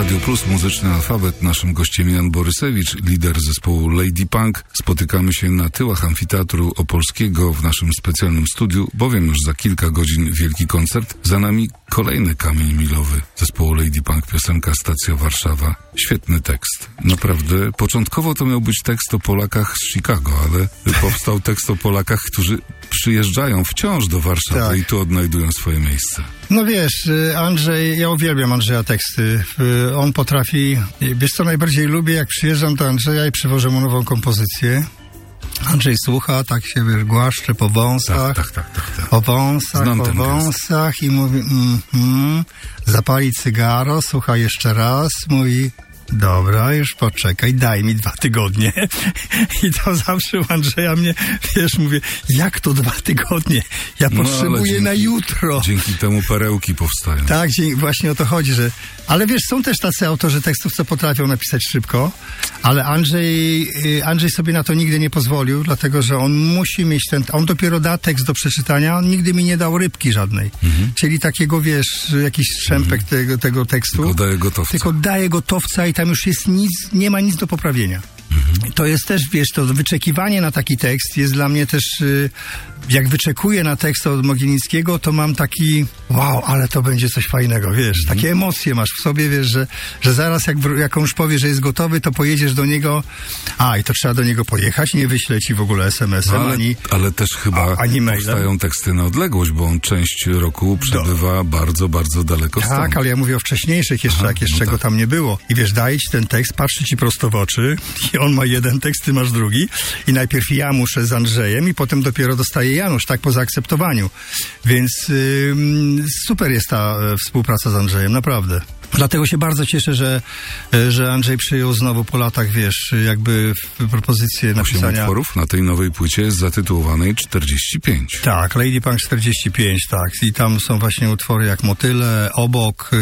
Radio Plus, muzyczny alfabet. Naszym gościem Jan Borysewicz, lider zespołu Lady Punk. Spotykamy się na tyłach Amfiteatru Opolskiego w naszym specjalnym studiu, bowiem już za kilka godzin wielki koncert. Za nami kolejny kamień milowy zespołu Lady Punk, piosenka Stacja Warszawa. Świetny tekst. Naprawdę, początkowo to miał być tekst o Polakach z Chicago, ale powstał tekst o Polakach, którzy przyjeżdżają wciąż do Warszawy, tak, i tu odnajdują swoje miejsce. No wiesz, Andrzej, ja uwielbiam Andrzeja teksty. On potrafi, wiesz co najbardziej lubię, jak przyjeżdżam do Andrzeja i przywożę mu nową kompozycję. Andrzej słucha, tak się wiesz, głaszcze po wąsach, tak. po wąsach i mówi zapali cygaro, słucha jeszcze raz, mówi dobra, już poczekaj, daj mi 2 tygodnie. I to zawsze u Andrzeja mnie, wiesz, mówię, jak to 2 tygodnie? Ja potrzebuję na jutro. Dzięki temu perełki powstają. Tak, właśnie o to chodzi, że... Ale wiesz, są też tacy autorzy tekstów, co potrafią napisać szybko, ale Andrzej sobie na to nigdy nie pozwolił, dlatego, że on musi mieć on dopiero da tekst do przeczytania, on nigdy mi nie dał rybki żadnej. Czyli takiego, wiesz, jakiś strzępek tego tekstu. Tylko daje gotowca i tam już jest nie ma nic do poprawienia. To jest też, wiesz, to wyczekiwanie na taki tekst jest dla mnie też, jak wyczekuję na tekst od Mogilnickiego, to mam taki, wow, ale to będzie coś fajnego, wiesz, takie emocje masz w sobie, wiesz, że zaraz jak on już powie, że jest gotowy, to pojedziesz do niego, i to trzeba do niego pojechać, nie wyśle ci w ogóle SMS-em, ale też chyba powstają teksty na odległość, bo on część roku przebywa bardzo, bardzo daleko stąd. Tak, ale ja mówię o wcześniejszych jeszcze, jak jeszcze go tam nie było. I wiesz, daje ci ten tekst, patrzy ci prosto w oczy i on ma jeden tekst, ty masz drugi i najpierw ja muszę z Andrzejem i potem dopiero dostaje Janusz, tak po zaakceptowaniu. Więc super jest ta współpraca z Andrzejem, naprawdę. Dlatego się bardzo cieszę, że Andrzej przyjął znowu po latach, wiesz, jakby propozycję napisania... 8 utworów na tej nowej płycie jest zatytułowanej 45. Tak, Lady Punk 45, tak. I tam są właśnie utwory jak Motyle, Obok,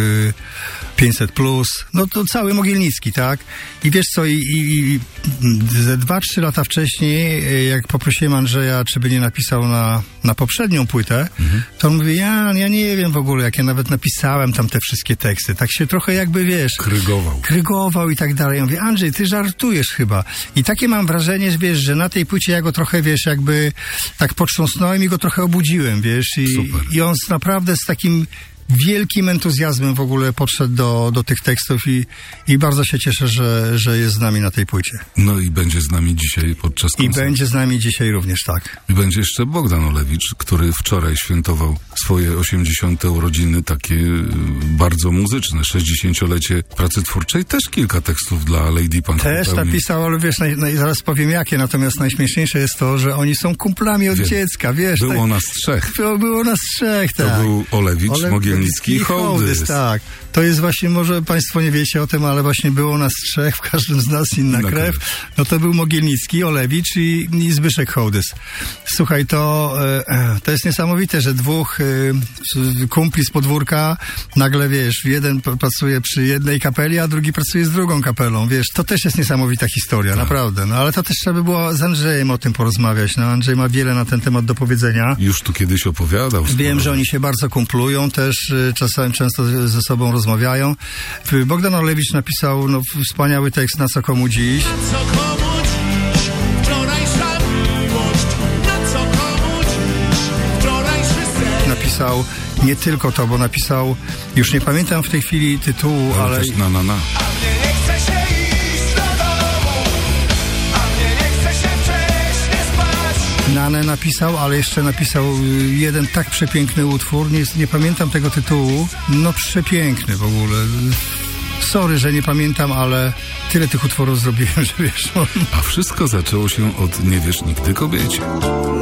500+, no to cały Mogilnicki, tak? I wiesz co, i ze 2-3 lata wcześniej, jak poprosiłem Andrzeja, czy by nie napisał na poprzednią płytę, to on mówi, ja nie wiem w ogóle, jak ja nawet napisałem tam te wszystkie teksty, tak się trochę jakby, wiesz... Krygował i tak dalej. Ja mówię, Andrzej, ty żartujesz chyba. I takie mam wrażenie, że wiesz, że na tej płycie ja go trochę, wiesz, jakby tak potrząsnąłem i go trochę obudziłem, wiesz, i on naprawdę z takim wielkim entuzjazmem w ogóle podszedł do tych tekstów i bardzo się cieszę, że jest z nami na tej płycie. No i będzie z nami dzisiaj podczas koncertu. I będzie z nami dzisiaj również, tak. I będzie jeszcze Bogdan Olewicz, który wczoraj świętował swoje 80. urodziny, takie bardzo muzyczne, 60-lecie pracy twórczej. Też kilka tekstów dla Lady Punk. Też napisał, ale wiesz, zaraz powiem jakie, natomiast najśmieszniejsze jest to, że oni są kumplami od dziecka, wiesz. Było nas 3. Było nas 3, tak. To był Olewicz, Mogilnicki i Hołdys. Tak. To jest właśnie, może państwo nie wiecie o tym, ale właśnie było nas 3, w każdym z nas inna krew. No to był Mogilnicki, Olewicz i Zbyszek Hołdys. Słuchaj, to jest niesamowite, że 2 kumpli z podwórka nagle, wiesz, jeden pracuje przy jednej kapeli, a drugi pracuje z drugą kapelą, wiesz. To też jest niesamowita historia, naprawdę. No ale to też trzeba by było z Andrzejem o tym porozmawiać. No Andrzej ma wiele na ten temat do powiedzenia. Już tu kiedyś opowiadał. Wiem, że oni się bardzo kumplują też, czasami często ze sobą rozmawiają. Bogdan Olewicz napisał wspaniały tekst Na co komu dziś. Na co komu dziś wczorajsza miłość, na co komu dziś wczorajszy sen. Napisał nie tylko to, bo napisał, już nie pamiętam w tej chwili tytułu, ale... Też na. A mnie nie chce się iść do domu, a mnie nie chce się wcześnie spać. Nanę napisał, ale jeszcze napisał jeden tak przepiękny utwór, nie pamiętam tego tytułu, no przepiękny w ogóle. Sorry, że nie pamiętam, ale tyle tych utworów zrobiłem, że wiesz... A wszystko zaczęło się od Nie wiesz nigdy kobiecie.